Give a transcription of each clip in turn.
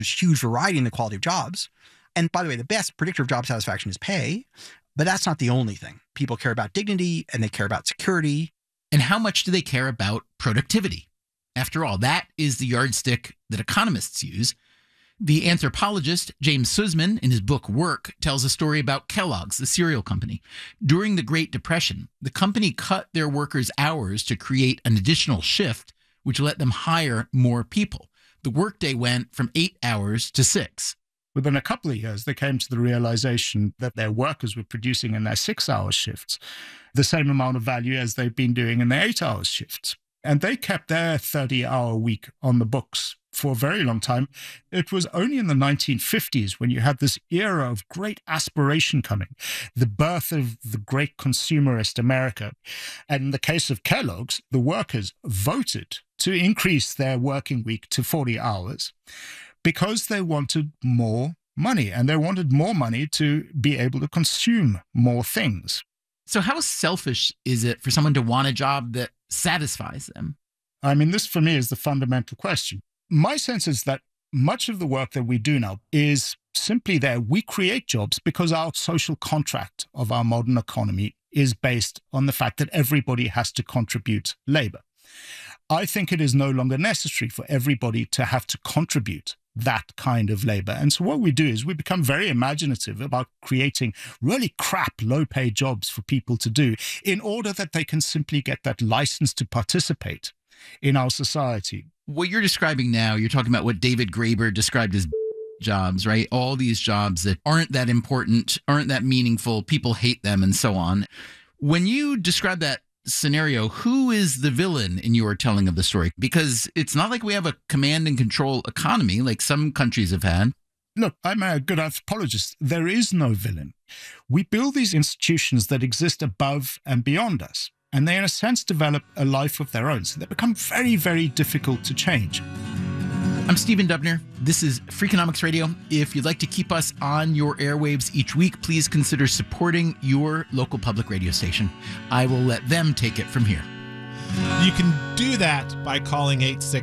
There's huge variety in the quality of jobs. And by the way, the best predictor of job satisfaction is pay, but that's not the only thing. People care about dignity and they care about security. And how much do they care about productivity? After all, that is the yardstick that economists use. The anthropologist James Sussman, in his book Work, tells a story about Kellogg's, the cereal company. During the Great Depression, the company cut their workers' hours to create an additional shift, which let them hire more people. The workday went from 8 hours to 6. Within a couple of years, they came to the realization that their workers were producing in their 6-hour shifts the same amount of value as they've been doing in their 8-hour shifts. And they kept their 30-hour week on the books for a very long time. It was only in the 1950s when you had this era of great aspiration coming, the birth of the great consumerist America. And in the case of Kellogg's, the workers voted to increase their working week to 40 hours because they wanted more money, and they wanted more money to be able to consume more things. So how selfish is it for someone to want a job that satisfies them? I mean, this for me is the fundamental question. My sense is that much of the work that we do now is simply there. We create jobs because our social contract of our modern economy is based on the fact that everybody has to contribute labor. I think it is no longer necessary for everybody to have to contribute that kind of labor. And so what we do is we become very imaginative about creating really crap low-paid jobs for people to do in order that they can simply get that license to participate in our society. What you're describing now, you're talking about what David Graeber described as jobs, right? All these jobs that aren't that important, aren't that meaningful, people hate them, and so on. When you describe that scenario, who is the villain in your telling of the story? Because it's not like we have a command and control economy like some countries have had. Look, I'm a good anthropologist. There is no villain. We build these institutions that exist above and beyond us, and they, in a sense, develop a life of their own. So they become very, very difficult to change. I'm Stephen Dubner. This is Freakonomics Radio. If you'd like to keep us on your airwaves each week, please consider supporting your local public radio station. I will let them take it from here. You can do that by calling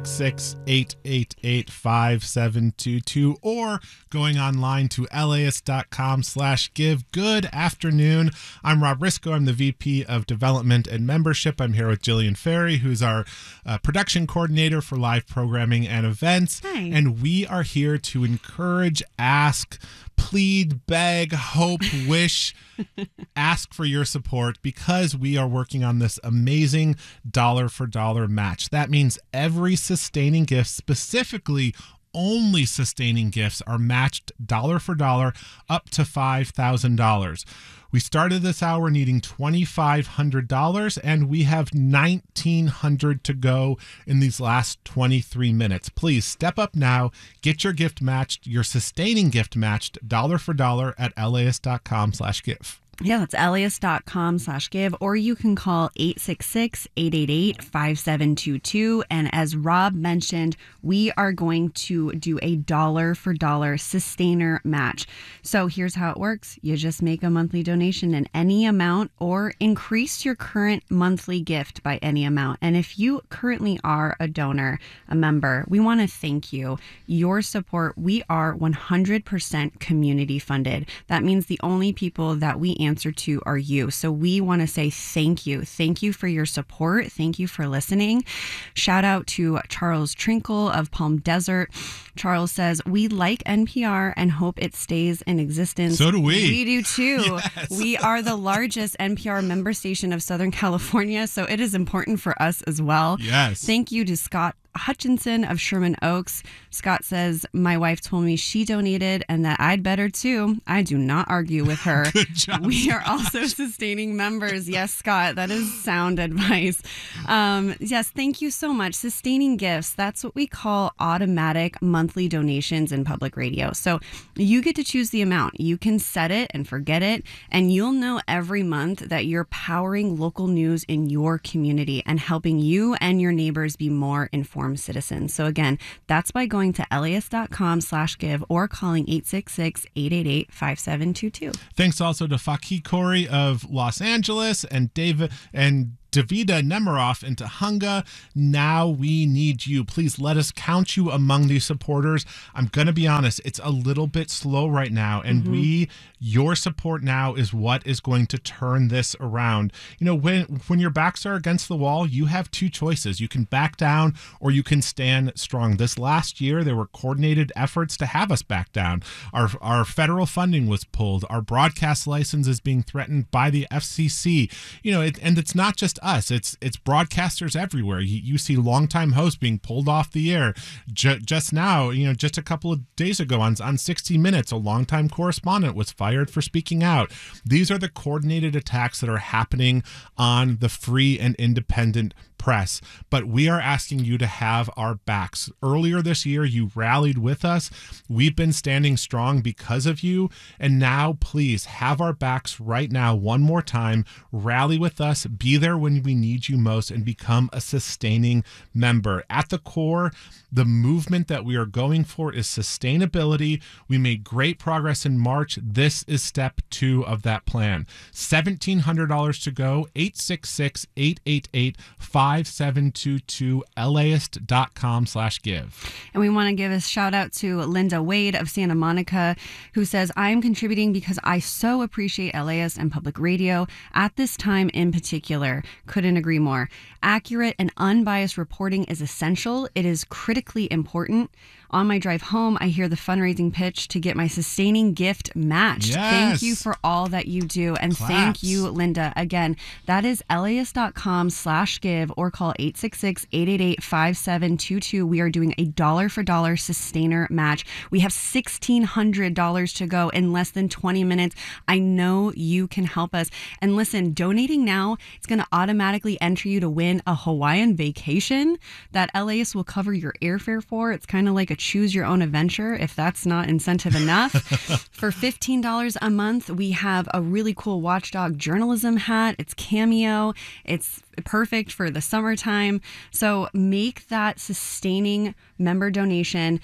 866-888-5722 or going online to LAist.com/give. Good afternoon. I'm Rob Risco. I'm the VP of Development and Membership. I'm here with Jillian Ferry, who's our production coordinator for live programming and events. Hi. And we are here to encourage, ask, plead, beg, hope, wish, ask for your support because we are working on this amazing dollar for dollar match. That means every sustaining gift, specifically only sustaining gifts, are matched dollar for dollar up to $5,000. We started this hour needing $2,500, and we have $1,900 to go in these last 23 minutes. Please step up now, get your gift matched, your sustaining gift matched dollar for dollar at LAist.com/give. Yeah, that's LAist.com/give, or you can call 866-888-5722. And as Rob mentioned, we are going to do a dollar for dollar sustainer match. So here's how it works. You just make a monthly donation in any amount or increase your current monthly gift by any amount. And if you currently are a donor, a member, we want to thank you. Your support, we are 100% community funded. That means the only people that we answer to are you. So we want to say thank you. Thank you for your support. Thank you for listening. Shout out to Charles Trinkle of Palm Desert. Charles says, we like NPR and hope it stays in existence. So do we. We do too. Yes. We are the largest NPR member station of Southern California, so it is important for us as well. Yes. Thank you to Scott Hutchinson of Sherman Oaks. Scott says, my wife told me she donated and that I'd better too. I do not argue with her. Good job, We are also sustaining members. Yes, Scott, that is sound advice. Yes, thank you so much. Sustaining gifts, that's what we call automatic monthly donations in public radio. So you get to choose the amount. You can set it and forget it, and you'll know every month that you're powering local news in your community and helping you and your neighbors be more informed citizens. So again, that's by going to LAist.com/give or calling 866-888-5722. Thanks also to Faki Corey of Los Angeles and David and Davida Nemiroff into Hunga. Now we need you. Please let us count you among these supporters. I'm going to be honest, it's a little bit slow right now, and your support now is what is going to turn this around. You know, when your backs are against the wall, you have two choices. You can back down or you can stand strong. This last year, there were coordinated efforts to have us back down. Our federal funding was pulled. Our broadcast license is being threatened by the FCC. You know, and it's not just us. It's broadcasters everywhere. You see longtime hosts being pulled off the air. Just now, you know, just a couple of days ago on 60 Minutes, a longtime correspondent was fired for speaking out. These are the coordinated attacks that are happening on the free and independent press, but we are asking you to have our backs. Earlier this year, you rallied with us. We've been standing strong because of you, and now please have our backs right now one more time. Rally with us, be there when we need you most, and become a sustaining member. At the core, the movement that we are going for is sustainability. We made great progress in March. This is step 2 of that plan. $1,700 to go, 866-888-5722, LAist.com/give. And we want to give a shout out to Linda Wade of Santa Monica, who says, I am contributing because I so appreciate LAist and public radio at this time in particular. Couldn't agree more. Accurate and unbiased reporting is essential. It is critically important. On my drive home, I hear the fundraising pitch to get my sustaining gift matched. Yes. Thank you for all that you do. And thank you, Linda. Again, that is LAist.com/give or call 866-888-5722. We are doing a dollar for dollar sustainer match. We have $1,600 to go in less than 20 minutes. I know you can help us. And listen, donating now, it's going to automatically enter you to win a Hawaiian vacation that LAist will cover your airfare for. It's kind of like a choose your own adventure, if that's not incentive enough. For $15 a month, we have a really cool Watchdog journalism hat. It's cameo. It's perfect for the summertime. So make that sustaining member donation.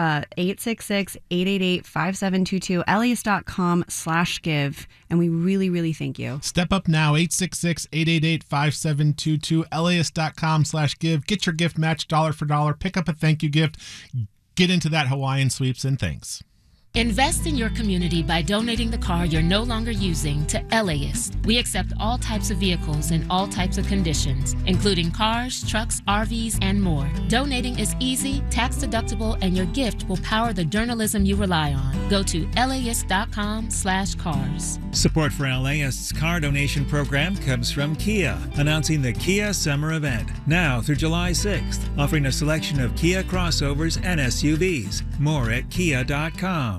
866-888-5722, LAist.com/give. And we really, really thank you. Step up now, 866-888-5722, LAist.com/give. Get your gift matched dollar for dollar. Pick up a thank you gift. Get into that Hawaiian sweeps, and thanks. Invest in your community by donating the car you're no longer using to LAist. We accept all types of vehicles in all types of conditions, including cars, trucks, RVs, and more. Donating is easy, tax deductible, and your gift will power the journalism you rely on. Go to LAist.com/cars. Support for LAist's car donation program comes from Kia, announcing the Kia Summer Event, now through July 6th, offering a selection of Kia crossovers and SUVs. More at kia.com.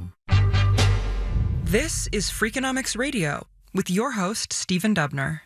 This is Freakonomics Radio with your host, Stephen Dubner.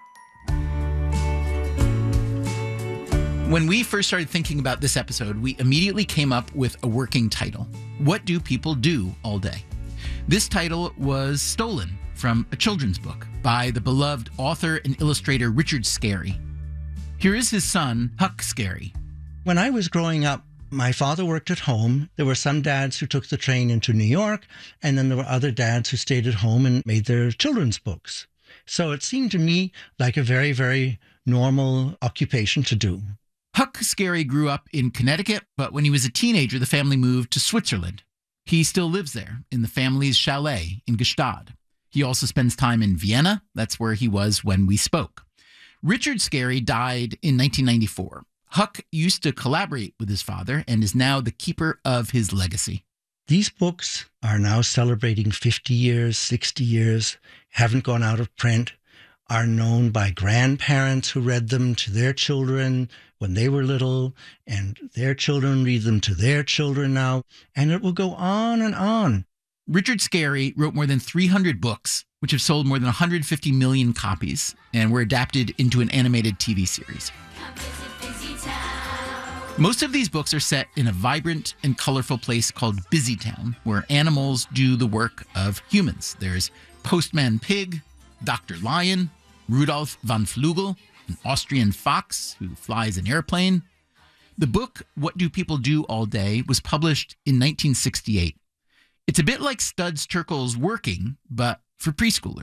When we first started thinking about this episode, we immediately came up with a working title. What do people do all day? This title was stolen from a children's book by the beloved author and illustrator Richard Scarry. Here is his son, Huck Scarry. When I was growing up, my father worked at home. There were some dads who took the train into New York, and then there were other dads who stayed at home and made their children's books. So it seemed to me like a very, very normal occupation to do. Huck Scarry grew up in Connecticut, but when he was a teenager, the family moved to Switzerland. He still lives there in the family's chalet in Gstaad. He also spends time in Vienna. That's where he was when we spoke. Richard Scarry died in 1994. Huck used to collaborate with his father and is now the keeper of his legacy. These books are now celebrating 50 years, 60 years, haven't gone out of print, are known by grandparents who read them to their children when they were little, and their children read them to their children now, and it will go on and on. Richard Scarry wrote more than 300 books, which have sold more than 150 million copies and were adapted into an animated TV series. Most of these books are set in a vibrant and colorful place called Busytown, where animals do the work of humans. There's Postman Pig, Dr. Lion, Rudolf von Flügel, an Austrian fox who flies an airplane. The book, What Do People Do All Day, was published in 1968. It's a bit like Studs Terkel's Working, but for preschoolers.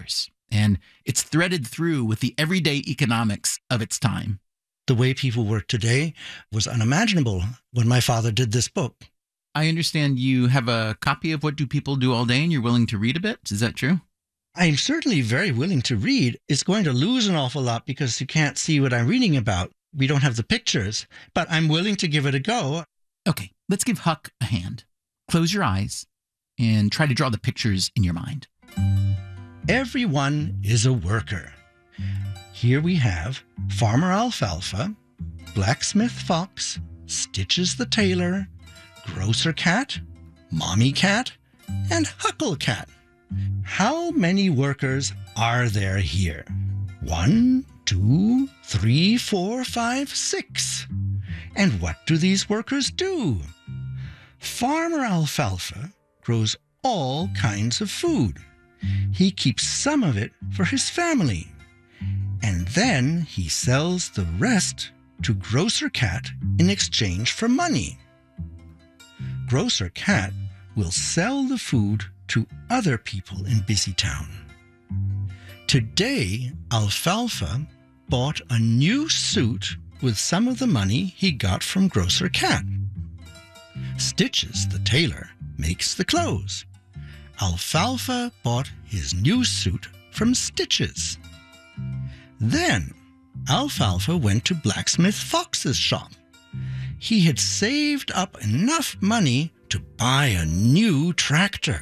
and it's threaded through with the everyday economics of its time. The way people work today was unimaginable when my father did this book. I understand you have a copy of What Do People Do All Day and you're willing to read a bit. Is that true? I'm certainly very willing to read. It's going to lose an awful lot because you can't see what I'm reading about. We don't have the pictures, but I'm willing to give it a go. Okay, let's give Huck a hand. Close your eyes and try to draw the pictures in your mind. Everyone is a worker. Here we have Farmer Alfalfa, Blacksmith Fox, Stitches the Tailor, Grocer Cat, Mommy Cat, and Huckle Cat. How many workers are there here? 1, 2, 3, 4, 5, 6. And what do these workers do? Farmer Alfalfa grows all kinds of food. He keeps some of it for his family. And then he sells the rest to Grocer Cat in exchange for money. Grocer Cat will sell the food to other people in Busy Town. Today, Alfalfa bought a new suit with some of the money he got from Grocer Cat. Stitches, the tailor, makes the clothes. Alfalfa bought his new suit from Stitches. Then, Alfalfa went to Blacksmith Fox's shop. He had saved up enough money to buy a new tractor.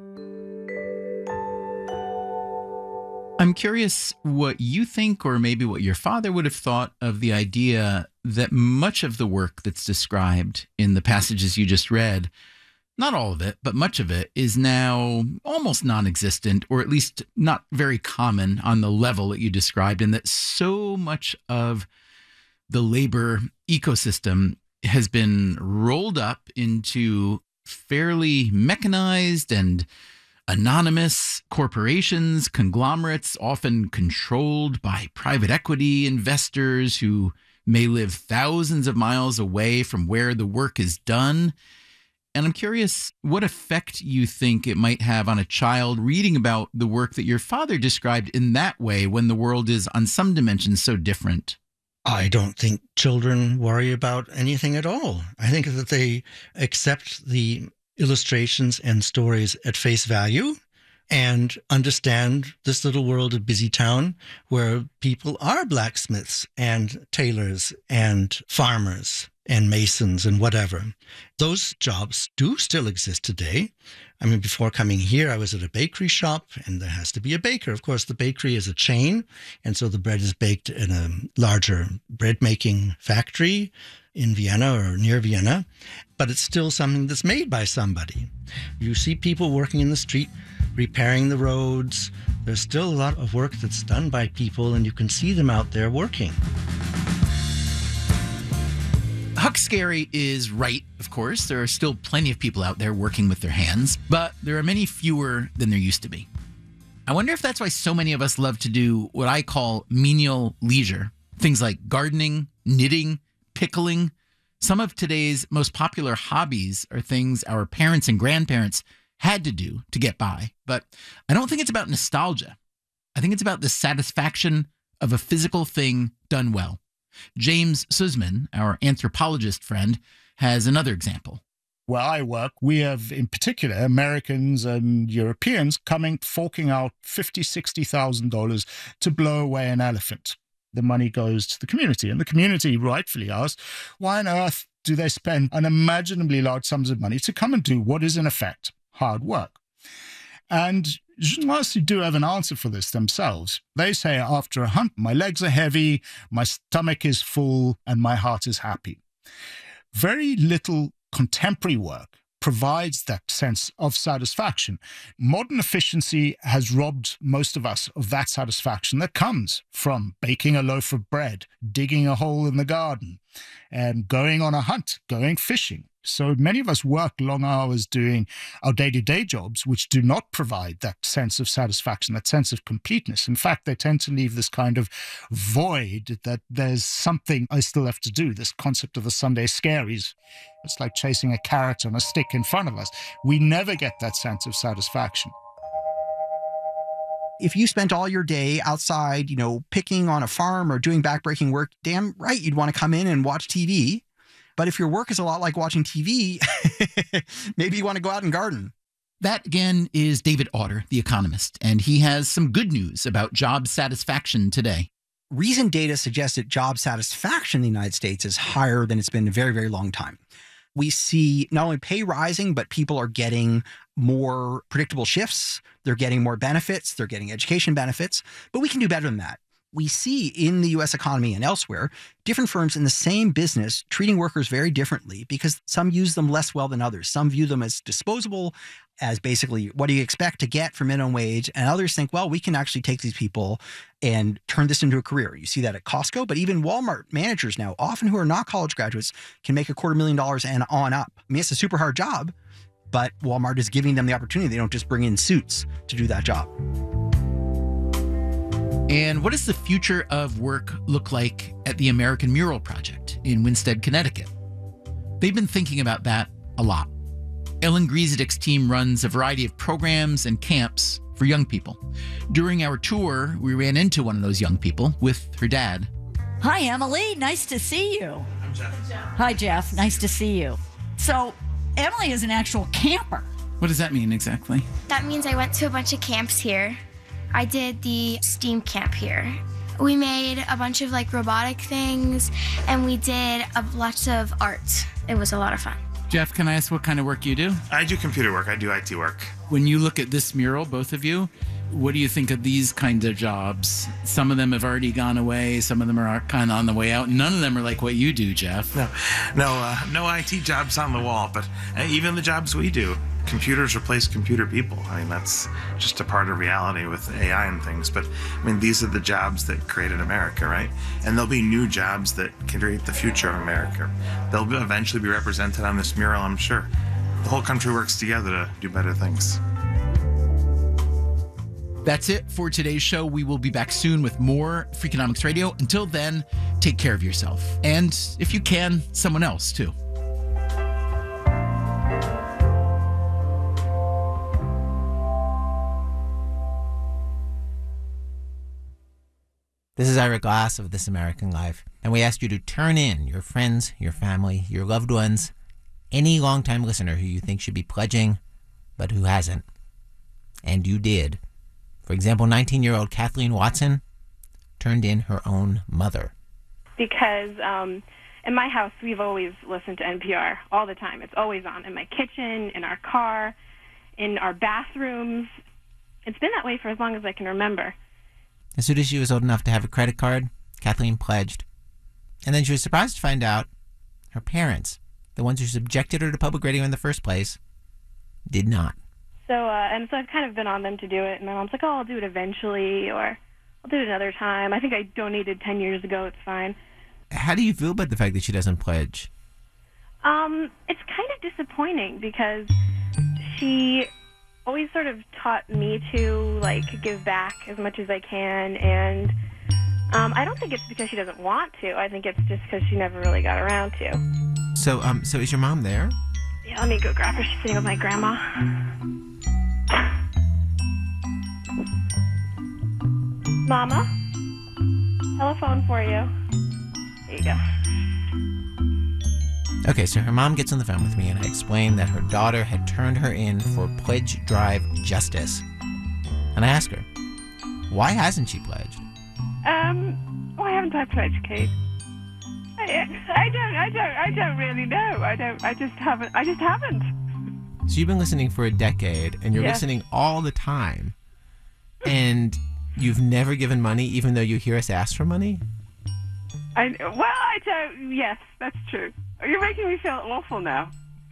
I'm curious what you think, or maybe what your father would have thought of the idea that much of the work that's described in the passages you just read, not all of it, but much of it, is now almost non-existent, or at least not very common on the level that you described, and that so much of the labor ecosystem has been rolled up into fairly mechanized and anonymous corporations, conglomerates, often controlled by private equity investors who may live thousands of miles away from where the work is done. And I'm curious what effect you think it might have on a child reading about the work that your father described in that way when the world is on some dimensions so different. I don't think children worry about anything at all. I think that they accept the illustrations and stories at face value and understand this little world of Busy Town where people are blacksmiths and tailors and farmers and masons and whatever. Those jobs do still exist today. I mean, before coming here, I was at a bakery shop, and there has to be a baker. Of course, the bakery is a chain, and so the bread is baked in a larger bread-making factory in Vienna or near Vienna, but it's still something that's made by somebody. You see people working in the street, repairing the roads. There's still a lot of work that's done by people, and you can see them out there working. Huck Scary is right, of course. There are still plenty of people out there working with their hands, but there are many fewer than there used to be. I wonder if that's why so many of us love to do what I call menial leisure. Things like gardening, knitting, pickling. Some of today's most popular hobbies are things our parents and grandparents had to do to get by. But I don't think it's about nostalgia. I think it's about the satisfaction of a physical thing done well. James Sussman, our anthropologist friend, has another example. Where I work, we have, in particular, Americans and Europeans forking out $50,000, $60,000 to blow away an elephant. The money goes to the community, and the community rightfully asks, why on earth do they spend unimaginably large sums of money to come and do what is, in effect, hard work? And journalists do have an answer for this themselves. They say, after a hunt, my legs are heavy, my stomach is full, and my heart is happy. Very little contemporary work provides that sense of satisfaction. Modern efficiency has robbed most of us of that satisfaction that comes from baking a loaf of bread, digging a hole in the garden, and going on a hunt, going fishing. So many of us work long hours doing our day-to-day jobs, which do not provide that sense of satisfaction, that sense of completeness. In fact, they tend to leave this kind of void that there's something I still have to do, this concept of the Sunday scaries. It's like chasing a carrot on a stick in front of us. We never get that sense of satisfaction. If you spent all your day outside, picking on a farm or doing backbreaking work, damn right you'd want to come in and watch TV. But if your work is a lot like watching TV, maybe you want to go out and garden. That, again, is David Autor, the economist, and he has some good news about job satisfaction today. Recent data suggests that job satisfaction in the United States is higher than it's been in a very, very long time. We see not only pay rising, but people are getting more predictable shifts. They're getting more benefits. They're getting education benefits. But we can do better than that. We see in the U.S. economy and elsewhere, different firms in the same business treating workers very differently because some use them less well than others. Some view them as disposable, as basically, what do you expect to get for minimum wage? And others think, well, we can actually take these people and turn this into a career. You see that at Costco, but even Walmart managers now, often who are not college graduates, can make $250,000 and on up. I mean, it's a super hard job, but Walmart is giving them the opportunity. They don't just bring in suits to do that job. And what does the future of work look like at the American Mural Project in Winsted, Connecticut? They've been thinking about that a lot. Ellen Griesedick's team runs a variety of programs and camps for young people. During our tour, we ran into one of those young people with her dad. Hi, Emily. Nice to see you. I'm Jeff. Hi, Jeff. Nice to see you. So, Emily is an actual camper. What does that mean exactly? That means I went to a bunch of camps here. I did the STEAM camp here. We made a bunch of robotic things and we did lots of art. It was a lot of fun. Jeff, can I ask what kind of work you do? I do computer work. I do IT work. When you look at this mural, both of you, what do you think of these kinds of jobs? Some of them have already gone away. Some of them are kind of on the way out. None of them are like what you do, Jeff. No IT jobs on the wall, but even the jobs we do. Computers replace computer people. I mean, that's just a part of reality with AI and things. But I mean, these are the jobs that created America, right? And there'll be new jobs that can create the future of America. They'll eventually be represented on this mural, I'm sure. The whole country works together to do better things. That's it for today's show. We will be back soon with more Freakonomics Radio. Until then, take care of yourself. And if you can, someone else too. This is Ira Glass of This American Life, and we asked you to turn in your friends, your family, your loved ones, any longtime listener who you think should be pledging, but who hasn't. And you did. For example, 19-year-old Kathleen Watson turned in her own mother. Because in my house, we've always listened to NPR all the time. It's always on in my kitchen, in our car, in our bathrooms. It's been that way for as long as I can remember. As soon as she was old enough to have a credit card, Kathleen pledged. And then she was surprised to find out her parents, the ones who subjected her to public radio in the first place, did not. So I've kind of been on them to do it. And my mom's like, oh, I'll do it eventually, or I'll do it another time. I think I donated 10 years ago. It's fine. How do you feel about the fact that she doesn't pledge? It's kind of disappointing because she always sort of taught me to give back as much as I can, and I don't think it's because she doesn't want to. I think it's just because she never really got around to. So is your mom there? Yeah, let me go grab her. She's sitting with my grandma. Mama, telephone for you. There you go. Okay, so her mom gets on the phone with me, and I explain that her daughter had turned her in for Pledge Drive Justice. And I ask her, why hasn't she pledged? Why haven't I pledged, Kate? I don't really know. I just haven't. So you've been listening for a decade, and you're Yes. listening all the time, and you've never given money, even though you hear us ask for money? I don't. Yes, that's true. You're making me feel awful now.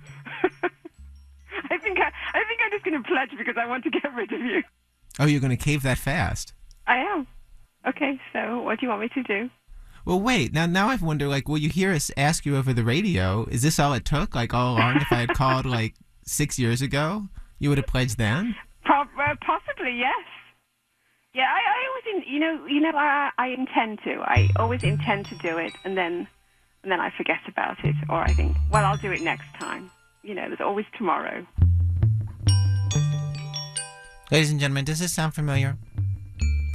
I think I'm just going to pledge because I want to get rid of you. Oh, you're going to cave that fast? I am. Okay, so what do you want me to do? Well, wait. Now I wonder, will you hear us ask you over the radio? Is this all it took? All along, if I had called 6 years ago, you would have pledged then? Possibly, yes. Yeah, I always, I intend to. I always intend to do it, and then I forget about it, or I think, well, I'll do it next time. There's always tomorrow. Ladies and gentlemen, does this sound familiar?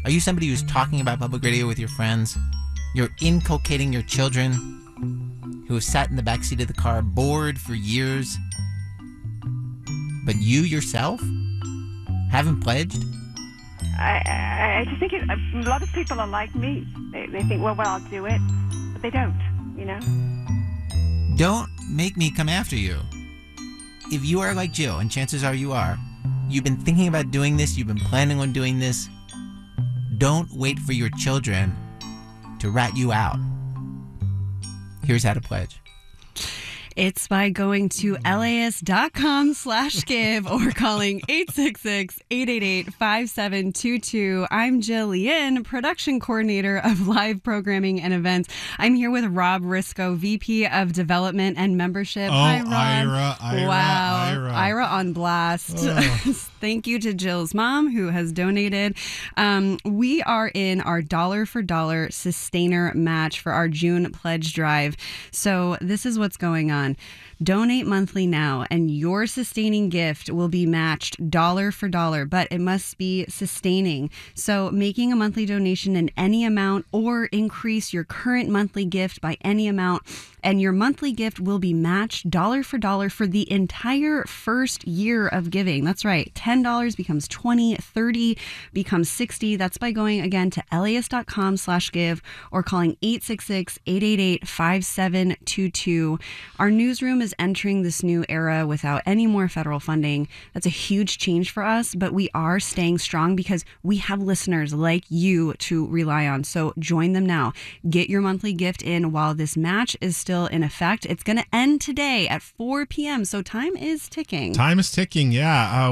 Are you somebody who's talking about public radio with your friends? You're inculcating your children who have sat in the backseat of the car bored for years, but you yourself haven't pledged? I just think a lot of people are like me. They think, well, I'll do it, but they don't, you know? Don't make me come after you. If you are like Jill, and chances are you are, you've been thinking about doing this, you've been planning on doing this, don't wait for your children to rat you out. Here's how to pledge. It's by going to LAist.com/give or calling 866-888-5722. I'm Jillian, production coordinator of live programming and events. I'm here with Rob Risco, VP of Development and Membership. Oh, Hi, Rob. Ira. Ira on blast. Thank you to Jill's mom who has donated. We are in our dollar for dollar sustainer match for our June pledge drive. So this is what's going on. Donate monthly now, and your sustaining gift will be matched dollar for dollar, but it must be sustaining. So making a monthly donation in any amount or increase your current monthly gift by any amount, and your monthly gift will be matched dollar for the entire first year of giving. That's right. $10 becomes $20, $30 becomes $60. That's by going again to LAist.com/give or calling 866-888-5722. Our newsroom is entering this new era without any more federal funding. That's a huge change for us, but we are staying strong because we have listeners like you to rely on. So join them now. Get your monthly gift in while this match is still in effect. It's going to end today at 4 p.m. So time is ticking. Time is ticking. Yeah.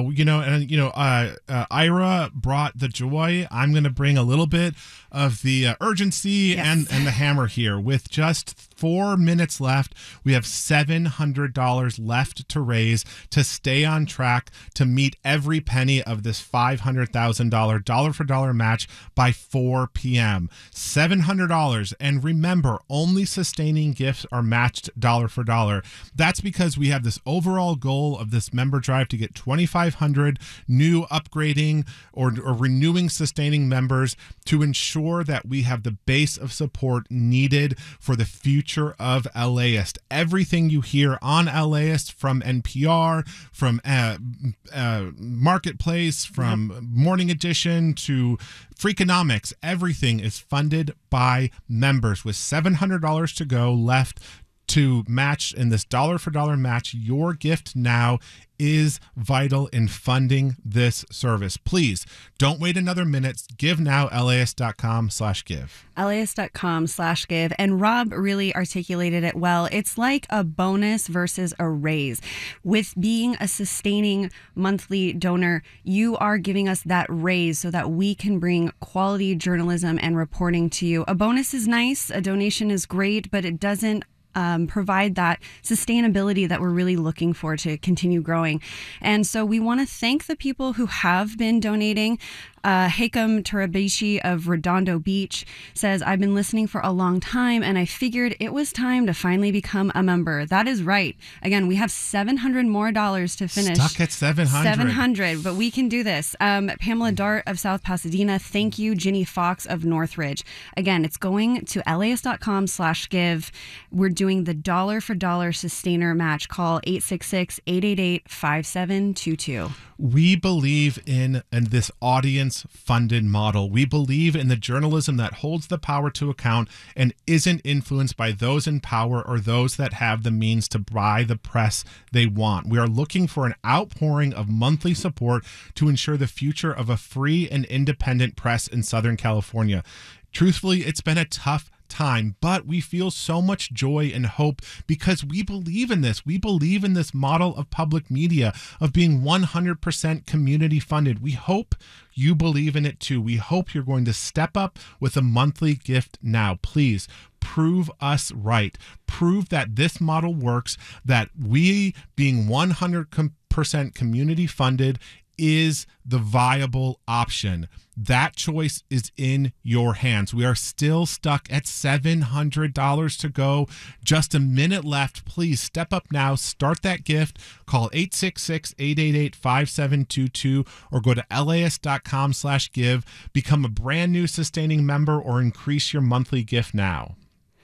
Ira brought the joy. I'm going to bring a little bit of the urgency and the hammer here. With just 4 minutes left, we have $700 left to raise to stay on track to meet every penny of this $500,000 dollar for dollar match by 4 p.m. $700. And remember, only sustaining gifts are matched dollar for dollar. That's because we have this overall goal of this member drive to get 2,500 new upgrading or renewing sustaining members to ensure that we have the base of support needed for the future of LAist. Everything you hear on LAist from NPR, from Marketplace, from Morning Edition to Freakonomics, everything is funded by members. With $700 to go left to match in this dollar for dollar match, your gift now is vital in funding this service. Please don't wait another minute. Give now. LAist.com/give. LAist.com/give. And Rob really articulated it well. It's like a bonus versus a raise. With being a sustaining monthly donor, you are giving us that raise so that we can bring quality journalism and reporting to you. A bonus is nice. A donation is great, but it doesn't provide that sustainability that we're really looking for to continue growing. And so we want to thank the people who have been donating. Hakam Tarabishi of Redondo Beach says, I've been listening for a long time and I figured it was time to finally become a member. That is right. Again, we have $700 more to finish. Stuck at 700, but we can do this. Pamela Dart of South Pasadena. Thank you. Ginny Fox of Northridge. Again, it's going to LAist.com/give. We're doing the dollar for dollar sustainer match. Call 866-888-5722. We believe in this audience-funded model. We believe in the journalism that holds the power to account and isn't influenced by those in power or those that have the means to buy the press they want. We are looking for an outpouring of monthly support to ensure the future of a free and independent press in Southern California. Truthfully, it's been a tough time, but we feel so much joy and hope because we believe in this. We believe in this model of public media, of being 100% community funded. We hope you believe in it too. We hope you're going to step up with a monthly gift now. Please prove us right. Prove that this model works, that we, being 100% community funded, is the viable option. That choice is in your hands. We are still stuck at $700 to go. Just a minute left. Please step up now. Start that gift. Call 866-888-5722 or go to LAist.com/give. Become a brand new sustaining member or increase your monthly gift now.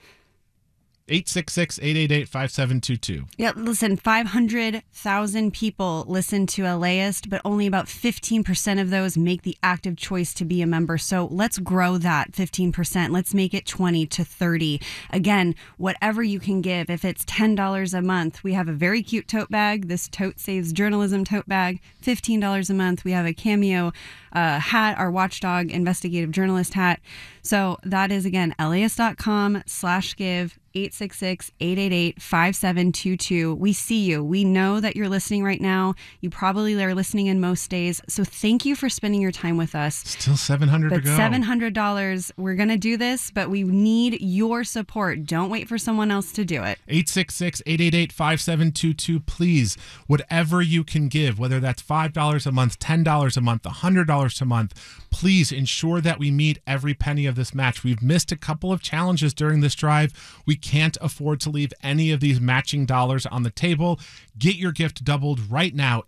866-888-5722. Yeah, listen, 500,000 people listen to LAist, but only about 15% of those make the active choice to be a member. So let's grow that 15%. Let's make it 20 to 30. Again, whatever you can give. If it's $10 a month, we have a very cute tote bag. This Tote Saves Journalism tote bag. $15 a month, we have a Cameo hat, our Watchdog investigative journalist hat. So that is, again, LAist.com/give. 866-888-5722. We see you. We know that you're listening right now. You probably are listening in most days. So thank you for spending your time with us. Still $700 to go. $700. We're going to do this, but we need your support. Don't wait for someone else to do it. 866-888-5722. Please, whatever you can give, whether that's $5 a month, $10 a month, $100 a month, please ensure that we meet every penny of this match. We've missed a couple of challenges during this drive. We can't afford to leave any of these matching dollars on the table. Get your gift doubled right now.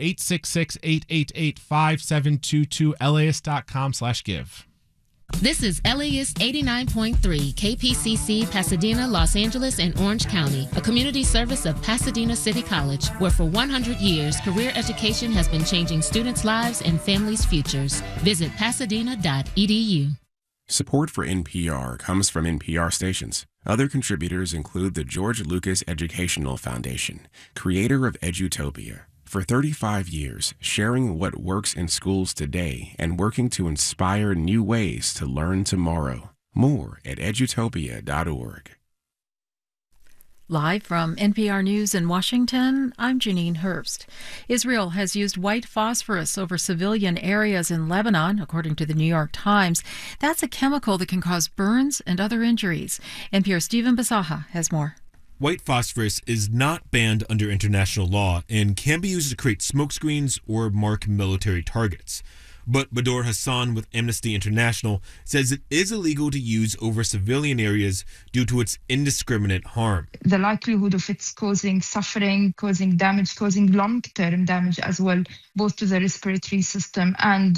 866-888-5722, LAist.com/give. This is LAist 89.3 KPCC, Pasadena, Los Angeles, and Orange County, a community service of Pasadena City College, where for 100 years, career education has been changing students' lives and families' futures. Visit pasadena.edu. Support for NPR comes from NPR stations. Other contributors include the George Lucas Educational Foundation, creator of Edutopia. For 35 years, sharing what works in schools today and working to inspire new ways to learn tomorrow. More at edutopia.org. Live from NPR News in Washington, I'm Janine Herbst. Israel has used white phosphorus over civilian areas in Lebanon, according to the New York Times. That's a chemical that can cause burns and other injuries. NPR's Stephen Basaha has more. White phosphorus is not banned under international law and can be used to create smokescreens or mark military targets. But Bador Hassan with Amnesty International says it is illegal to use over civilian areas due to its indiscriminate harm. The likelihood of it's causing suffering, causing damage, causing long-term damage as well, both to the respiratory system and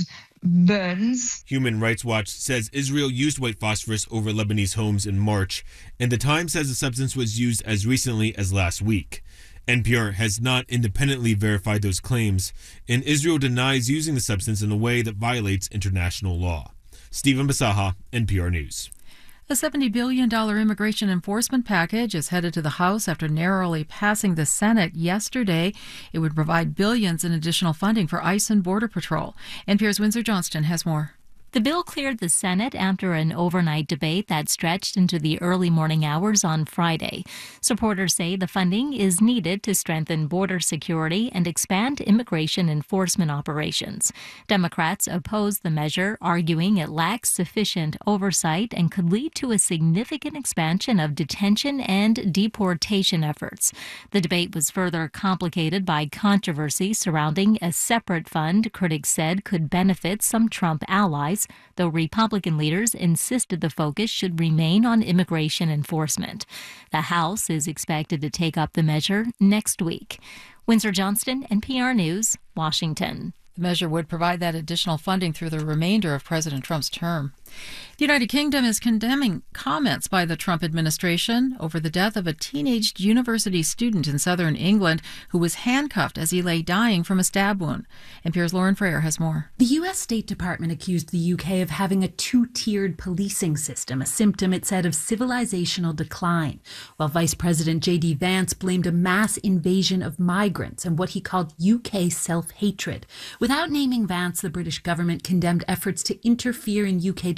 burns. Human Rights Watch says Israel used white phosphorus over Lebanese homes in March, and the Times says the substance was used as recently as last week. NPR has not independently verified those claims, and Israel denies using the substance in a way that violates international law. Stephen Basaha, NPR News. A $70 billion immigration enforcement package is headed to the House after narrowly passing the Senate yesterday. It would provide billions in additional funding for ICE and Border Patrol. NPR's Windsor Johnston has more. The bill cleared the Senate after an overnight debate that stretched into the early morning hours on Friday. Supporters say the funding is needed to strengthen border security and expand immigration enforcement operations. Democrats oppose the measure, arguing it lacks sufficient oversight and could lead to a significant expansion of detention and deportation efforts. The debate was further complicated by controversy surrounding a separate fund critics said could benefit some Trump allies, though Republican leaders insisted the focus should remain on immigration enforcement. The House is expected to take up the measure next week. Windsor Johnston, NPR News, Washington. The measure would provide that additional funding through the remainder of President Trump's term. The United Kingdom is condemning comments by the Trump administration over the death of a teenage university student in southern England who was handcuffed as he lay dying from a stab wound. NPR's Lauren Freire has more. The U.S. State Department accused the UK of having a two-tiered policing system, a symptom, it said, of civilizational decline, while Vice President J.D. Vance blamed a mass invasion of migrants and what he called UK self-hatred. Without naming Vance, the British government condemned efforts to interfere in UK democracy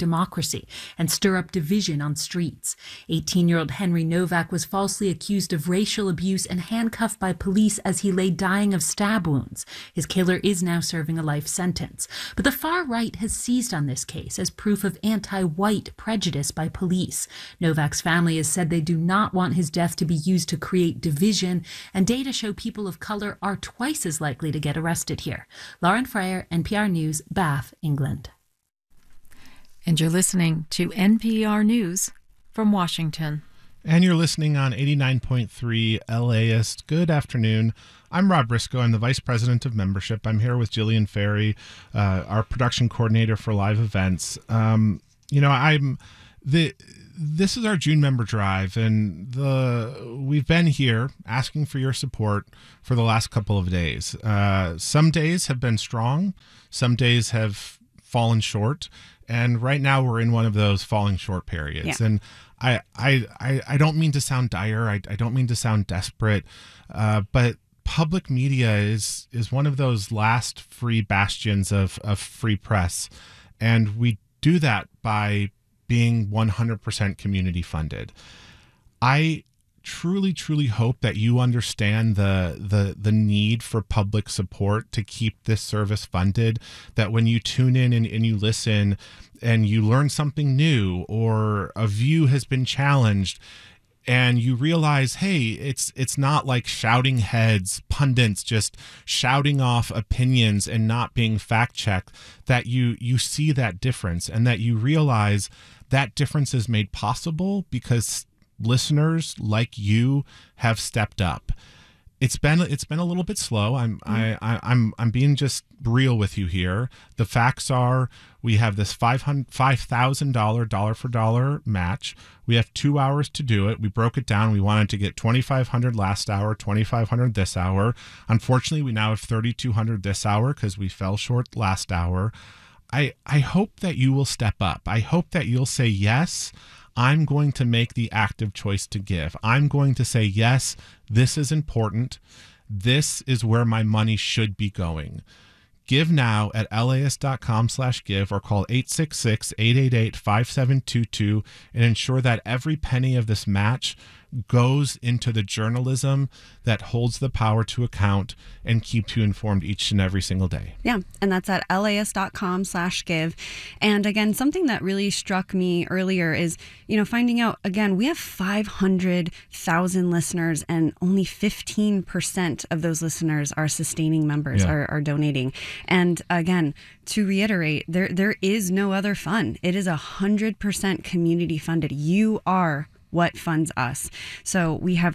democracy and stir up division on streets. 18-year-old Henry Novak was falsely accused of racial abuse and handcuffed by police as he lay dying of stab wounds. His killer is now serving a life sentence. But the far right has seized on this case as proof of anti-white prejudice by police. Novak's family has said they do not want his death to be used to create division, and data show people of color are twice as likely to get arrested here. Lauren Freyer, NPR News, Bath, England. And you're listening to NPR News from Washington. And you're listening on 89.3 LAist. Good afternoon. I'm Rob Briscoe. I'm the Vice President of Membership. I'm here with Jillian Ferry, our production coordinator for live events. This is our June member drive, and we've been here asking for your support for the last couple of days. Some days have been strong, some days have fallen short, and right now we're in one of those falling short periods. Yeah. And I don't mean to sound dire, I don't mean to sound desperate, but public media is one of those last free bastions of free press, and we do that by being 100% community funded. I truly, truly hope that you understand the need for public support to keep this service funded, that when you tune in and you listen and you learn something new or a view has been challenged and you realize, hey, it's not like shouting heads, pundits just shouting off opinions and not being fact checked, that you see that difference and that you realize that difference is made possible because listeners like you have stepped up. It's been a little bit slow. I'm being just real with you here. The facts are we have this $5,000 dollar for dollar match. We have 2 hours to do it. We broke it down. We wanted to get $2,500 last hour, $2,500 this hour. Unfortunately, we now have $3,200 this hour because we fell short last hour. I hope that you will step up. I hope that you'll say, yes, I'm going to make the active choice to give. I'm going to say, yes, this is important. This is where my money should be going. Give now at laist.com/give or call 866-888-5722 and ensure that every penny of this match goes into the journalism that holds the power to account and keeps you informed each and every single day. Yeah, and that's at laist.com/give. And again, something that really struck me earlier is, finding out, again, we have 500,000 listeners and only 15% of those listeners are sustaining members, are donating. And again, to reiterate, there is no other fund. It is 100% community funded. You are what funds us. So we have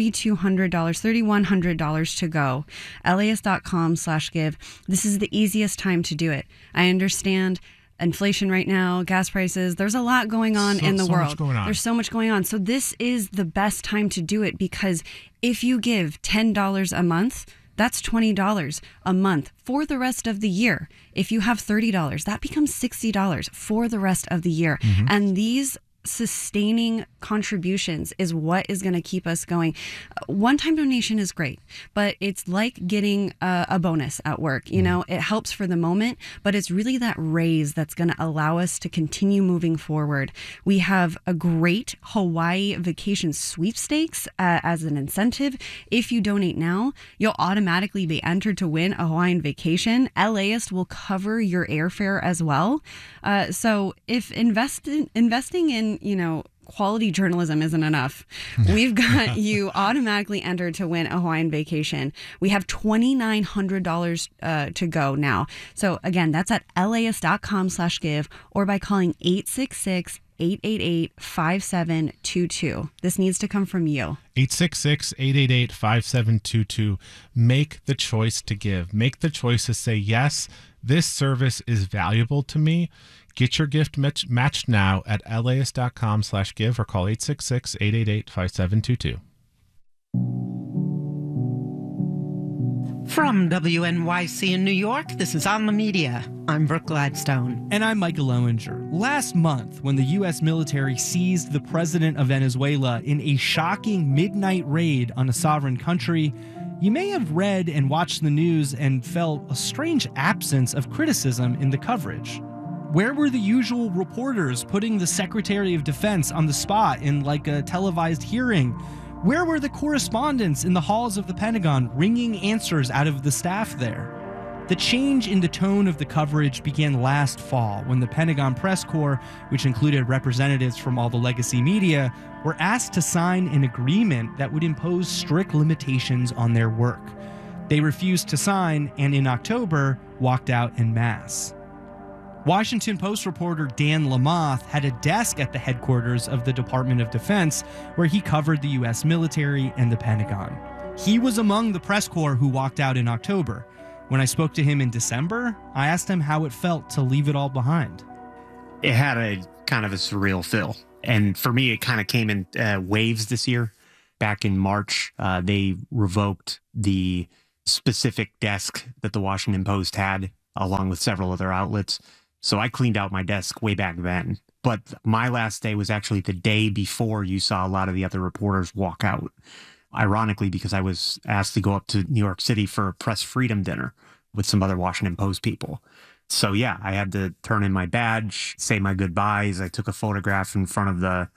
$3,100 to go. laist.com/give. This is the easiest time to do it. I understand inflation right now, gas prices, there's a lot going on in the world. There's so much going on. So this is the best time to do it, because if you give $10 a month, that's $20 a month for the rest of the year. If you have $30, that becomes $60 for the rest of the year. Mm-hmm. And these sustaining contributions is what is going to keep us going. One-time donation is great, but it's like getting a bonus at work. It helps for the moment, but it's really that raise that's going to allow us to continue moving forward. We have a great Hawaii vacation sweepstakes as an incentive. If you donate now, you'll automatically be entered to win a Hawaiian vacation. LAist will cover your airfare as well. So if investing in quality journalism isn't enough, we've got you automatically entered to win a Hawaiian vacation. We have $2,900 to go now. So again, that's at laist.com/give or by calling 866-888-5722. This needs to come from you. 866-888-5722. Make the choice to give. Make the choice to say, yes, this service is valuable to me. Get your gift matched now at laist.com/give or call 866-888-5722. From WNYC in New York, this is On the Media. I'm Brooke Gladstone. And I'm Michael Owinger. Last month, when the U.S. military seized the president of Venezuela in a shocking midnight raid on a sovereign country, you may have read and watched the news and felt a strange absence of criticism in the coverage. Where were the usual reporters putting the Secretary of Defense on the spot in like a televised hearing? Where were the correspondents in the halls of the Pentagon wringing answers out of the staff there? The change in the tone of the coverage began last fall when the Pentagon press corps, which included representatives from all the legacy media, were asked to sign an agreement that would impose strict limitations on their work. They refused to sign and in October walked out en masse. Washington Post reporter Dan Lamothe had a desk at the headquarters of the Department of Defense where he covered the U.S. military and the Pentagon. He was among the press corps who walked out in October. When I spoke to him in December, I asked him how it felt to leave it all behind. It had a kind of a surreal feel. And for me, it kind of came in waves this year. Back in March, they revoked the specific desk that the Washington Post had, along with several other outlets. So I cleaned out my desk way back then. But my last day was actually the day before you saw a lot of the other reporters walk out. Ironically, because I was asked to go up to New York City for a press freedom dinner with some other Washington Post people. So yeah, I had to turn in my badge, say my goodbyes. I took a photograph in front of the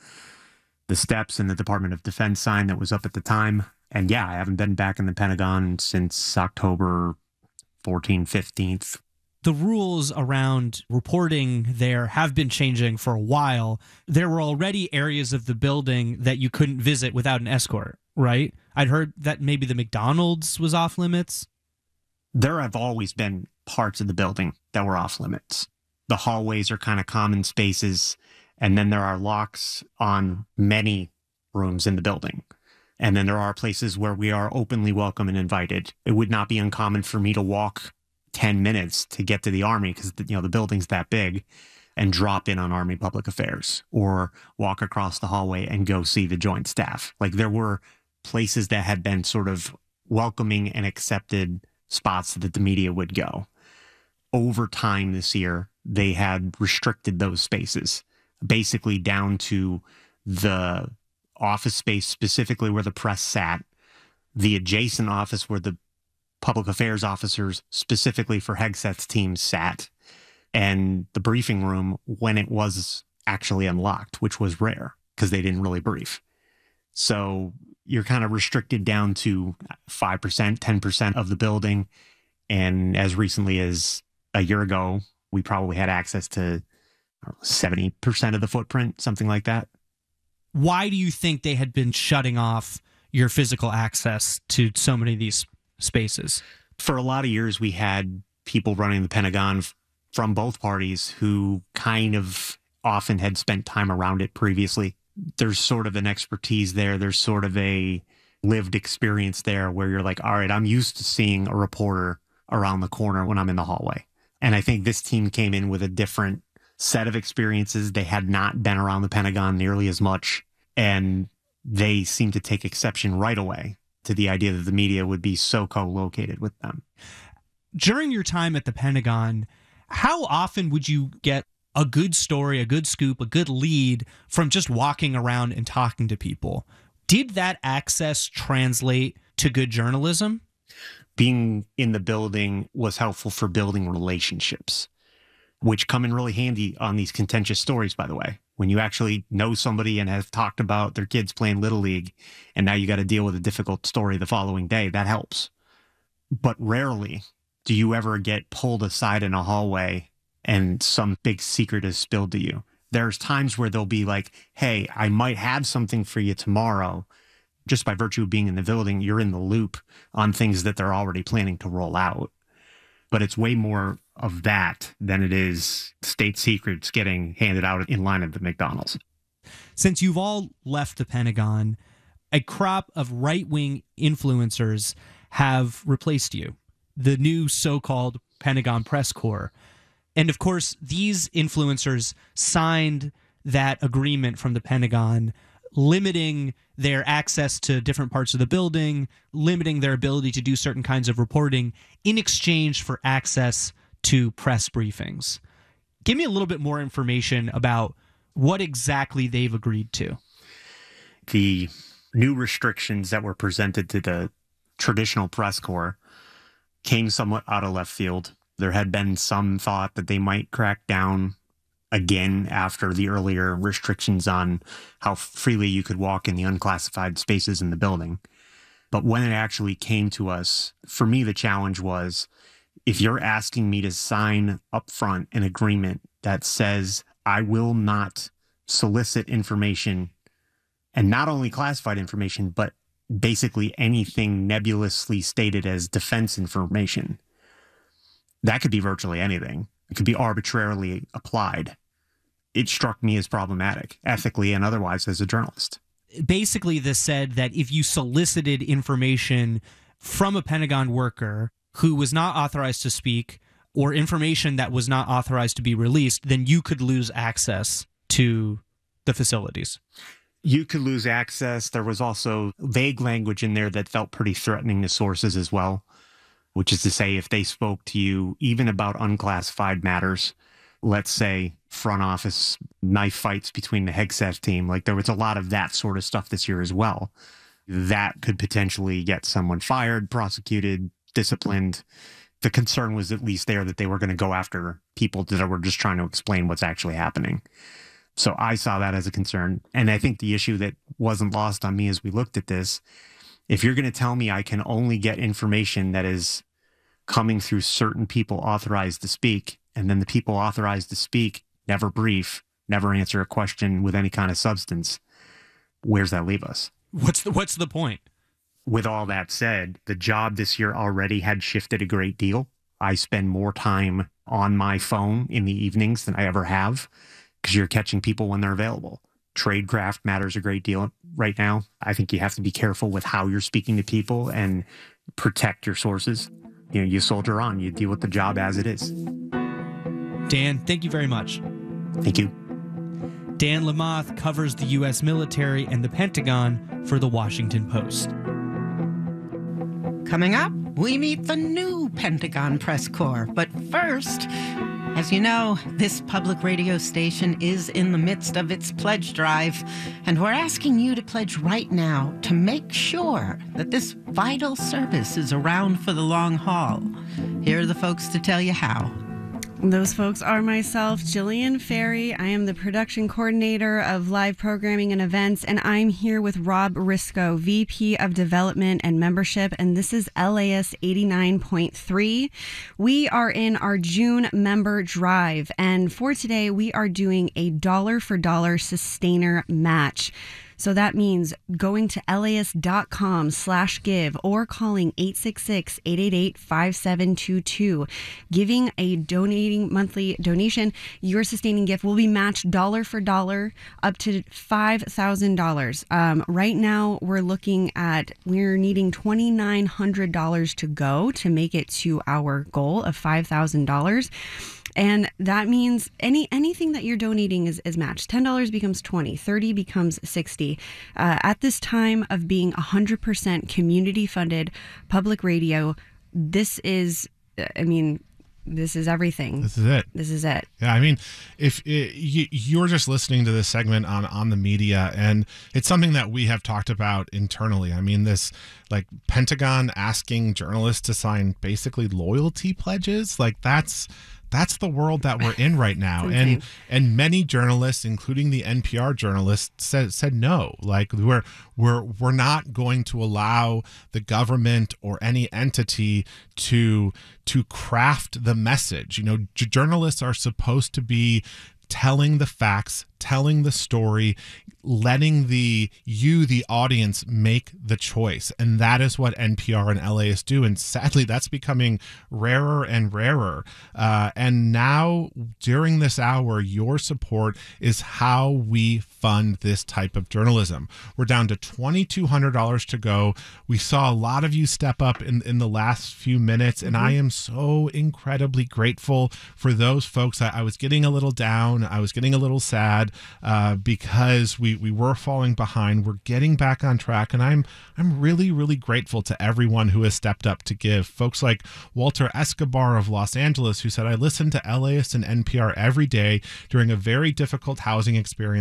steps and the Department of Defense sign that was up at the time. And yeah, I haven't been back in the Pentagon since October 14th, 15th. The rules around reporting there have been changing for a while. There were already areas of the building that you couldn't visit without an escort, right? I'd heard that maybe the McDonald's was off limits. There have always been parts of the building that were off limits. The hallways are kind of common spaces, and then there are locks on many rooms in the building. And then there are places where we are openly welcome and invited. It would not be uncommon for me to walk 10 minutes to get to the Army because the building's that big and drop in on Army Public Affairs, or walk across the hallway and go see the Joint Staff. Like, there were places that had been sort of welcoming and accepted spots that the media would go. Over time this year, they had restricted those spaces, basically down to the office space specifically where the press sat, the adjacent office where the public affairs officers specifically for Hegseth's team sat, and the briefing room when it was actually unlocked, which was rare because they didn't really brief. So you're kind of restricted down to 5%, 10% of the building. And as recently as a year ago, we probably had access to 70% of the footprint, something like that. Why do you think they had been shutting off your physical access to so many of these spaces? For a lot of years, we had people running the Pentagon from both parties who kind of often had spent time around it previously. There's sort of an expertise there. There's sort of a lived experience there where you're like, all right, I'm used to seeing a reporter around the corner when I'm in the hallway. And I think this team came in with a different set of experiences. They had not been around the Pentagon nearly as much, and they seemed to take exception right away to the idea that the media would be so co-located with them. During your time at the Pentagon, how often would you get a good story, a good scoop, a good lead from just walking around and talking to people? Did that access translate to good journalism? Being in the building was helpful for building relationships, which come in really handy on these contentious stories, by the way. When you actually know somebody and have talked about their kids playing Little League, and now you got to deal with a difficult story the following day, that helps. But rarely do you ever get pulled aside in a hallway and some big secret is spilled to you. There's times where they'll be like, hey, I might have something for you tomorrow. Just by virtue of being in the building, you're in the loop on things that they're already planning to roll out. But it's way more of that than it is state secrets getting handed out in line at the McDonald's. Since you've all left the Pentagon, a crop of right-wing influencers have replaced you, the new so-called Pentagon press corps. And of course, these influencers signed that agreement from the Pentagon, limiting their access to different parts of the building, limiting their ability to do certain kinds of reporting in exchange for access to press briefings. Give me a little bit more information about what exactly they've agreed to. The new restrictions that were presented to the traditional press corps came somewhat out of left field. There had been some thought that they might crack down again after the earlier restrictions on how freely you could walk in the unclassified spaces in the building. But when it actually came to us, for me, the challenge was, if you're asking me to sign upfront an agreement that says I will not solicit information, and not only classified information, but basically anything nebulously stated as defense information, that could be virtually anything. It could be arbitrarily applied. It struck me as problematic, ethically and otherwise, as a journalist. Basically, this said that if you solicited information from a Pentagon worker who was not authorized to speak, or information that was not authorized to be released, then you could lose access to the facilities. You could lose access. There was also vague language in there that felt pretty threatening to sources as well, which is to say, if they spoke to you even about unclassified matters, let's say front office knife fights between the Hegseth team, like there was a lot of that sort of stuff this year as well, that could potentially get someone fired, prosecuted, disciplined. The concern was at least there that they were going to go after people that were just trying to explain what's actually happening. So I saw that as a concern. And I think the issue that wasn't lost on me as we looked at this, if you're going to tell me I can only get information that is coming through certain people authorized to speak, and then the people authorized to speak never brief, never answer a question with any kind of substance, where's that leave us? What's the point? With all that said, the job this year already had shifted a great deal. I spend more time on my phone in the evenings than I ever have, because you're catching people when they're available. Tradecraft matters a great deal right now. I think you have to be careful with how you're speaking to people and protect your sources. You know, you soldier on, you deal with the job as it is. Dan, thank you very much. Thank you. Dan Lamothe covers the U.S. military and the Pentagon for The Washington Post. Coming up, we meet the new Pentagon press corps. But first, as you know, this public radio station is in the midst of its pledge drive, and we're asking you to pledge right now to make sure that this vital service is around for the long haul. Here are the folks to tell you how. Those folks are myself, Jillian Ferry. I am the production coordinator of live programming and events, and I'm here with Rob Risco, VP of Development and Membership, and this is LAist 89.3. We are in our June member drive, and for today, we are doing a dollar-for-dollar sustainer match. So that means going to laist.com/give or calling 866-888-5722. Giving a monthly donation, your sustaining gift will be matched dollar for dollar up to $5,000. Right now, we're needing $2,900 to go to make it to our goal of $5,000. And that means anything that you're donating is matched. $10 becomes $20, $30 becomes $60. At this time of being 100% community funded public radio, this is everything. This is it. Yeah, I mean, if you're just listening to this segment on the media, and it's something that we have talked about internally. I mean, this like Pentagon asking journalists to sign basically loyalty pledges, like that's the world that we're in right now. And many journalists, including the NPR journalists, said no. Like we're not going to allow the government or any entity to craft the message. You know, journalists are supposed to be telling the facts, telling the story, letting the audience make the choice. And that is what NPR and LAist do. And sadly, that's becoming rarer and rarer. And now, during this hour, your support is how we fund this type of journalism. We're down to $2,200 to go. We saw a lot of you step up in the last few minutes, and I am so incredibly grateful for those folks. I was getting a little down. I was getting a little sad because we were falling behind. We're getting back on track, and I'm really, really grateful to everyone who has stepped up to give. Folks like Walter Escobar of Los Angeles, who said, I listen to LAist and NPR every day during a very difficult housing experience. Public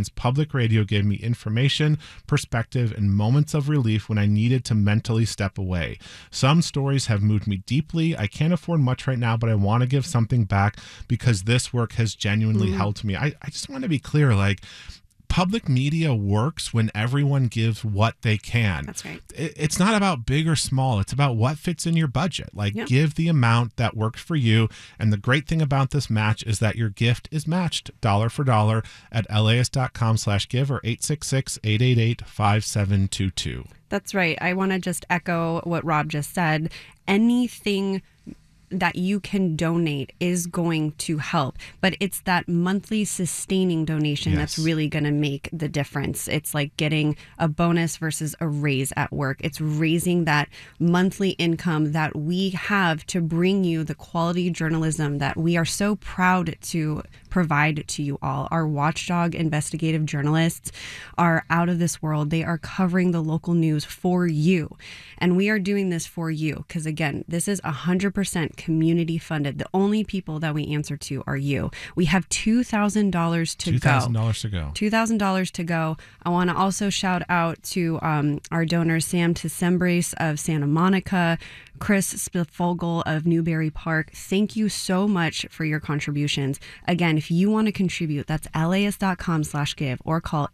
public radio gave me information, perspective, and moments of relief when I needed to mentally step away. Some stories have moved me deeply. I can't afford much right now, but I want to give something back because this work has genuinely helped me. I just want to be clear, like, public media works when everyone gives what they can. That's right. It's not about big or small. It's about what fits in your budget. Like, give the amount that works for you. And the great thing about this match is that your gift is matched dollar for dollar at LAist.com/give or 866-888-5722. That's right. I want to just echo what Rob just said. Anything that you can donate is going to help, but it's that monthly sustaining donation that's really going to make the difference. It's like getting a bonus versus a raise at work. It's raising that monthly income that we have to bring you the quality journalism that we are so proud to provide to you all. Our watchdog investigative journalists are out of this world. They are covering the local news for you. And we are doing this for you because, again, this is 100% community funded. The only people that we answer to are you. We have $2,000 to go. $2,000 to go. $2,000 to go. I want to also shout out to our donors, Sam Tesembres of Santa Monica, Chris Spifogel of Newberry Park. Thank you so much for your contributions. Again, if you want to contribute, that's LAist.com/give or call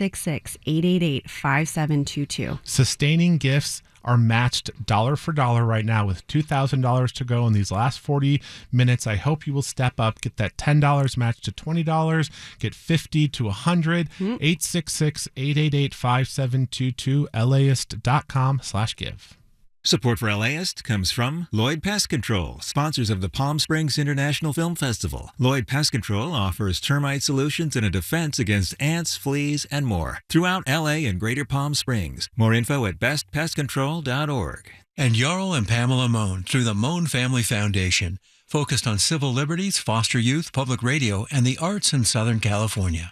866-888-5722. Sustaining gifts are matched dollar for dollar right now with $2,000 to go in these last 40 minutes. I hope you will step up, get that $10 matched to $20, get $50 to $100. 866-888-5722, LAist.com/give. Support for LAist comes from Lloyd Pest Control, sponsors of the Palm Springs International Film Festival. Lloyd Pest Control offers termite solutions and a defense against ants, fleas, and more throughout LA and Greater Palm Springs. More info at bestpestcontrol.org. And Jarl and Pamela Mohn through the Mohn Family Foundation, focused on civil liberties, foster youth, public radio, and the arts in Southern California.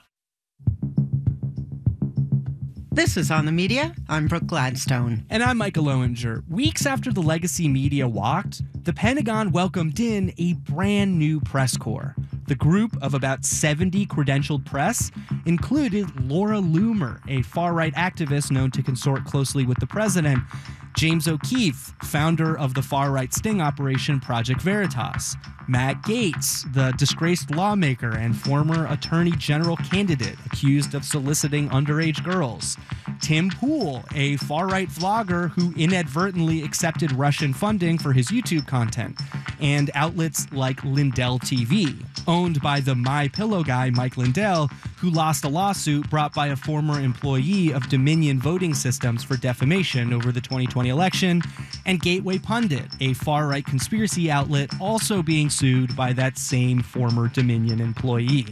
This is On the Media. I'm Brooke Gladstone. And I'm Michael Owinger. Weeks after the legacy media walked, the Pentagon welcomed in a brand new press corps. The group of about 70 credentialed press included Laura Loomer, a far-right activist known to consort closely with the president, James O'Keefe, founder of the far-right sting operation Project Veritas, Matt Gaetz, the disgraced lawmaker and former attorney general candidate accused of soliciting underage girls, Tim Pool, a far-right vlogger who inadvertently accepted Russian funding for his YouTube content, and outlets like Lindell TV, owned by the My Pillow guy Mike Lindell, who lost a lawsuit brought by a former employee of Dominion Voting Systems for defamation over the 2020 election, and Gateway Pundit, a far-right conspiracy outlet also being sued by that same former Dominion employee.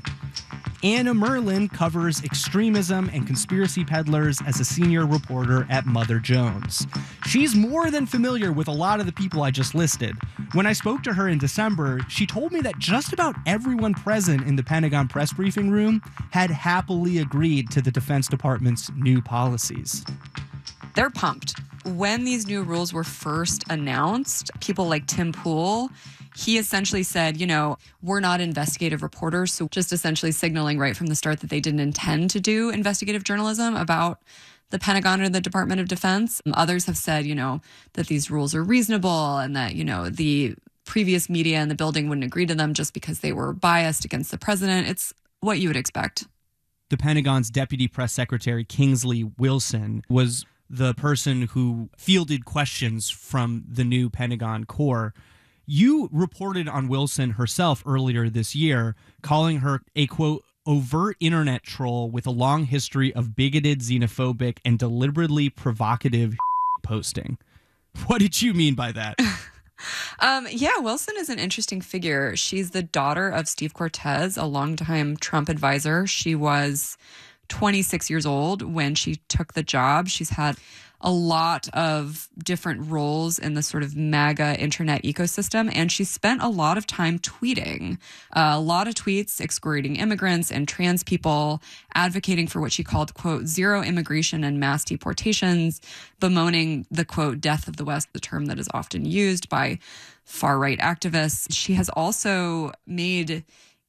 Anna Merlin covers extremism and conspiracy peddlers as a senior reporter at Mother Jones. She's more than familiar with a lot of the people I just listed. When I spoke to her in December, she told me that just about everyone present in the Pentagon press briefing room had happily agreed to the Defense Department's new policies. They're pumped. When these new rules were first announced, people like Tim Pool, he essentially said, we're not investigative reporters, so just essentially signaling right from the start that they didn't intend to do investigative journalism about the Pentagon or the Department of Defense. Others have said, that these rules are reasonable and that, the previous media in the building wouldn't agree to them just because they were biased against the president. It's what you would expect. The Pentagon's Deputy Press Secretary Kingsley Wilson was the person who fielded questions from the new Pentagon Corps. You reported on Wilson herself earlier this year, calling her a, quote, overt internet troll with a long history of bigoted, xenophobic, and deliberately provocative posting. What did you mean by that? Wilson is an interesting figure. She's the daughter of Steve Cortez, a longtime Trump advisor. She was 26 years old when she took the job. She's had a lot of different roles in the sort of MAGA internet ecosystem, and she spent a lot of time tweeting, a lot of tweets excoriating immigrants and trans people, advocating for what she called, quote, zero immigration and mass deportations, bemoaning the, quote, death of the West, the term that is often used by far-right activists. She has also made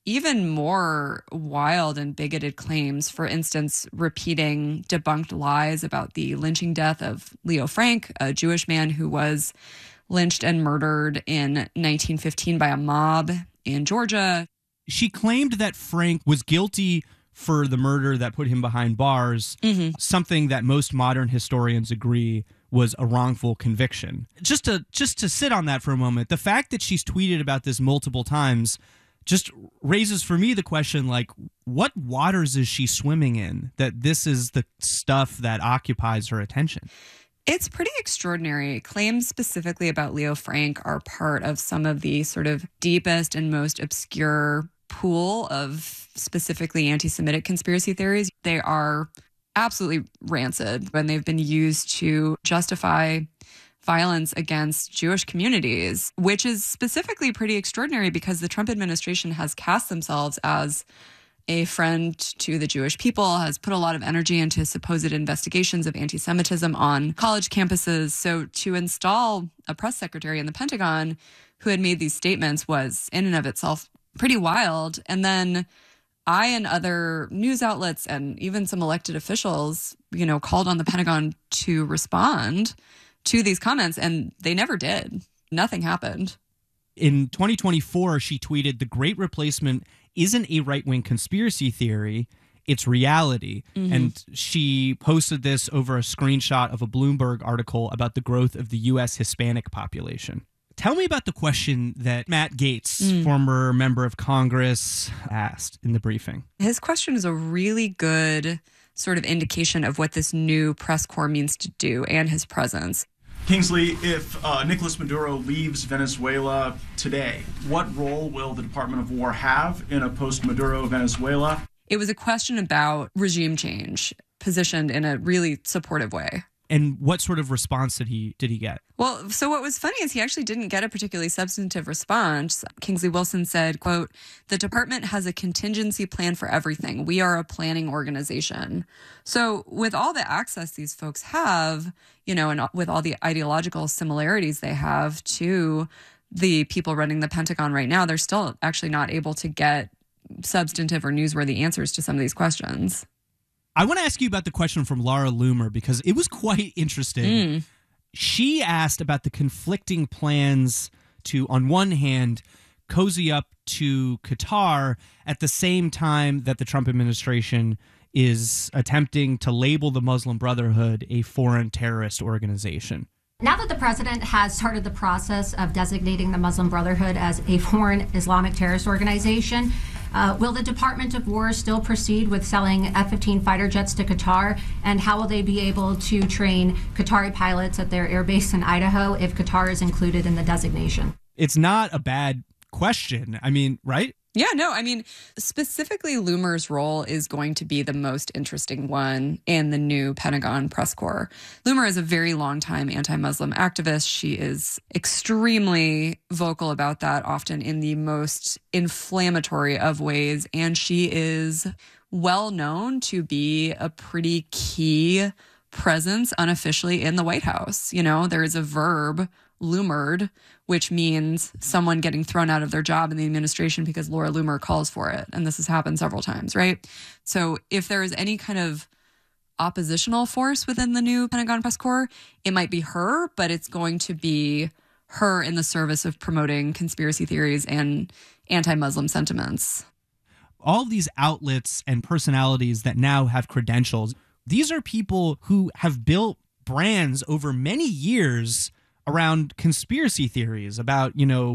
even more wild and bigoted claims. For instance, repeating debunked lies about the lynching death of Leo Frank, a Jewish man who was lynched and murdered in 1915 by a mob in Georgia. She claimed that Frank was guilty for the murder that put him behind bars, something that most modern historians agree was a wrongful conviction. Just to sit on that for a moment, the fact that she's tweeted about this multiple times just raises for me the question, like, what waters is she swimming in that this is the stuff that occupies her attention? It's pretty extraordinary. Claims specifically about Leo Frank are part of some of the sort of deepest and most obscure pool of specifically anti-Semitic conspiracy theories. They are absolutely rancid when they've been used to justify violence against Jewish communities, which is specifically pretty extraordinary because the Trump administration has cast themselves as a friend to the Jewish people, has put a lot of energy into supposed investigations of anti-Semitism on college campuses. So to install a press secretary in the Pentagon who had made these statements was in and of itself pretty wild. And then I and other news outlets and even some elected officials, called on the Pentagon to respond to these comments, and they never did. Nothing happened. In 2024, she tweeted, "The Great Replacement isn't a right-wing conspiracy theory, it's reality." And she posted this over a screenshot of a Bloomberg article about the growth of the U.S. Hispanic population. Tell me about the question that Matt Gaetz, former member of Congress, asked in the briefing. His question is a really good sort of indication of what this new press corps means to do and his presence. Kingsley, if Nicolas Maduro leaves Venezuela today, what role will the Department of War have in a post-Maduro Venezuela? It was a question about regime change, positioned in a really supportive way. And what sort of response did he get? Well, so what was funny is he actually didn't get a particularly substantive response. Kingsley Wilson said, quote, "The department has a contingency plan for everything. We are a planning organization." So with all the access these folks have, and with all the ideological similarities they have to the people running the Pentagon right now, they're still actually not able to get substantive or newsworthy answers to some of these questions. I want to ask you about the question from Laura Loomer because it was quite interesting. She asked about the conflicting plans to, on one hand, cozy up to Qatar at the same time that the Trump administration is attempting to label the Muslim Brotherhood a foreign terrorist organization. Now that the president has started the process of designating the Muslim Brotherhood as a foreign Islamic terrorist organization, will the Department of War still proceed with selling F-15 fighter jets to Qatar? And how will they be able to train Qatari pilots at their air base in Idaho if Qatar is included in the designation? It's not a bad question. I mean, right? Yeah, no, I mean, specifically Loomer's role is going to be the most interesting one in the new Pentagon press corps. Loomer is a very long-time anti-Muslim activist. She is extremely vocal about that, often in the most inflammatory of ways. And she is well known to be a pretty key presence unofficially in the White House. There is a verb, Loomered, which means someone getting thrown out of their job in the administration because Laura Loomer calls for it. And this has happened several times, right? So if there is any kind of oppositional force within the new Pentagon press corps, it might be her, but it's going to be her in the service of promoting conspiracy theories and anti-Muslim sentiments. All these outlets and personalities that now have credentials, these are people who have built brands over many years around conspiracy theories about,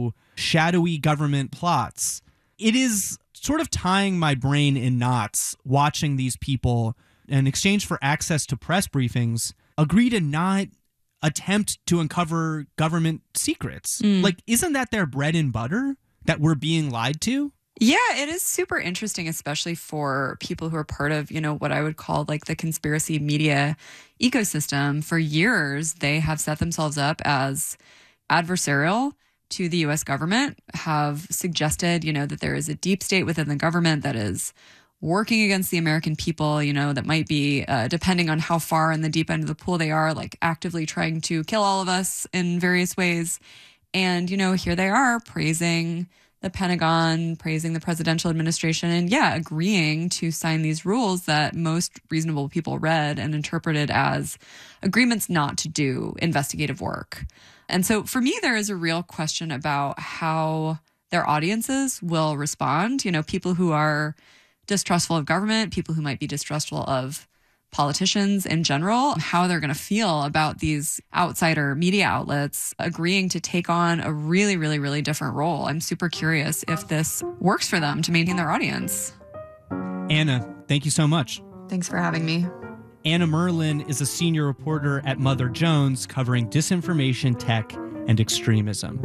shadowy government plots. It is sort of tying my brain in knots watching these people, in exchange for access to press briefings, agree to not attempt to uncover government secrets. Like, isn't that their bread and butter that we're being lied to? Yeah, it is super interesting, especially for people who are part of, what I would call like the conspiracy media ecosystem. For years, they have set themselves up as adversarial to the U.S. government, have suggested, that there is a deep state within the government that is working against the American people, that might be, depending on how far in the deep end of the pool they are, like actively trying to kill all of us in various ways. And, here they are praising the Pentagon, praising the presidential administration, and agreeing to sign these rules that most reasonable people read and interpreted as agreements not to do investigative work. And so for me, there is a real question about how their audiences will respond. People who are distrustful of government, people who might be distrustful of politicians in general, how they're going to feel about these outsider media outlets agreeing to take on a really, really, really different role. I'm super curious if this works for them to maintain their audience. Anna, thank you so much. Thanks for having me. Anna Merlin is a senior reporter at Mother Jones covering disinformation, tech, and extremism.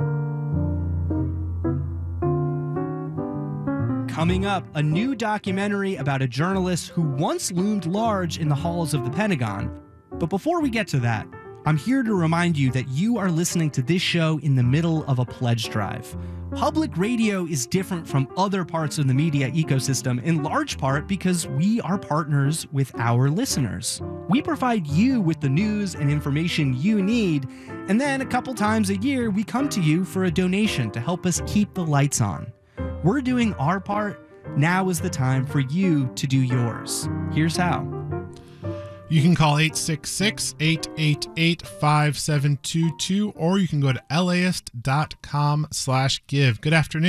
Coming up, a new documentary about a journalist who once loomed large in the halls of the Pentagon. But before we get to that, I'm here to remind you that you are listening to this show in the middle of a pledge drive. Public radio is different from other parts of the media ecosystem in large part because we are partners with our listeners. We provide you with the news and information you need, and then a couple times a year we come to you for a donation to help us keep the lights on. We're doing our part. Now is the time for you to do yours. Here's how. You can call 866-888-5722, or you can go to LAist.com/give. Good afternoon.